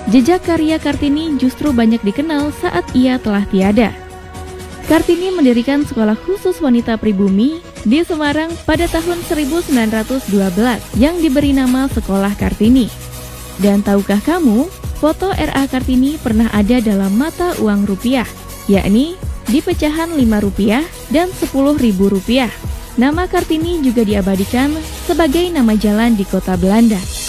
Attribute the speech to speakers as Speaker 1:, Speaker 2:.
Speaker 1: Jejak karya Kartini justru banyak dikenal saat ia telah tiada. Kartini mendirikan sekolah khusus wanita pribumi di Semarang pada tahun 1912 yang diberi nama Sekolah Kartini. Dan tahukah kamu, foto R.A. Kartini pernah ada dalam mata uang rupiah, yakni di pecahan Rp5 dan Rp10.000. Nama Kartini juga diabadikan sebagai nama jalan di kota Belanda.